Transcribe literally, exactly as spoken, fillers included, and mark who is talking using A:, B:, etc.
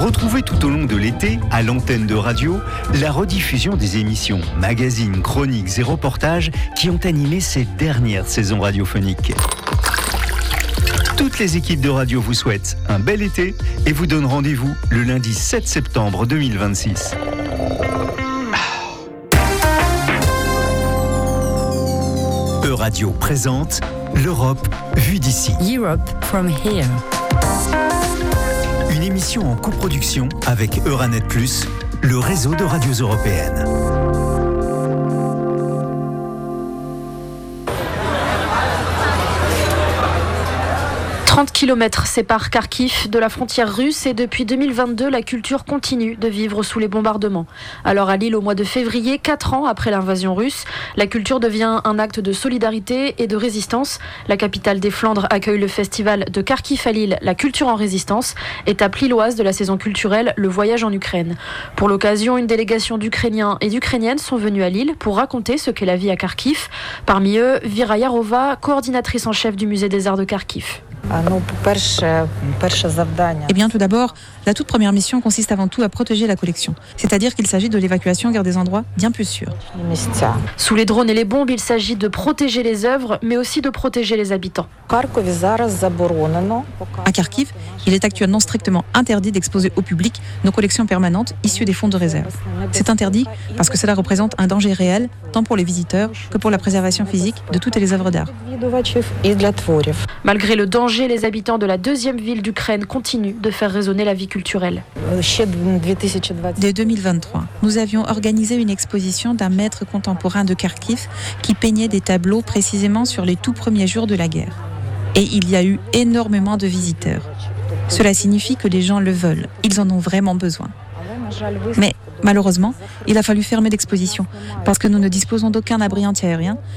A: Retrouvez tout au long de l'été, à l'antenne de radio, la rediffusion des émissions, magazines, chroniques et reportages qui ont animé ces dernières saisons radiophoniques. Toutes les équipes de radio vous souhaitent un bel été et vous donnent rendez-vous le lundi sept septembre deux mille vingt-six. Euradio présente l'Europe vue d'ici.
B: Europe from here.
A: Une émission en coproduction avec Euranet plus, le réseau de radios européennes.
C: trente kilomètres séparent Kharkiv de la frontière russe et depuis deux mille vingt-deux, la culture continue de vivre sous les bombardements. Alors à Lille, au mois de février, quatre ans après l'invasion russe, la culture devient un acte de solidarité et de résistance. La capitale des Flandres accueille le festival de Kharkiv à Lille, la culture en résistance, étape lilloise de la saison culturelle Le Voyage en Ukraine. Pour l'occasion, une délégation d'Ukrainiens et d'Ukrainiennes sont venus à Lille pour raconter ce qu'est la vie à Kharkiv. Parmi eux, Vira Yarova, coordinatrice en chef du musée des arts de Kharkiv.
D: Eh bien, tout d'abord, la toute première mission consiste avant tout à protéger la collection. C'est-à-dire qu'il s'agit de l'évacuation vers des endroits bien plus sûrs.
C: Sous les drones et les bombes, il s'agit de protéger les œuvres, mais aussi de protéger les habitants.
D: À Kharkiv, il est actuellement strictement interdit d'exposer au public nos collections permanentes issues des fonds de réserve. C'est interdit parce que cela représente un danger réel, tant pour les visiteurs que pour la préservation physique de toutes les œuvres d'art.
C: Malgré le danger, les habitants de la deuxième ville d'Ukraine continuent de faire résonner la vie culturelle.
D: Dès deux mille vingt-trois, nous avions organisé une exposition d'un maître contemporain de Kharkiv qui peignait des tableaux précisément sur les tout premiers jours de la guerre. Et il y a eu énormément de visiteurs. Cela signifie que les gens le veulent, ils en ont vraiment besoin. Mais malheureusement, il a fallu fermer l'exposition parce que nous ne disposons d'aucun abri anti-aérien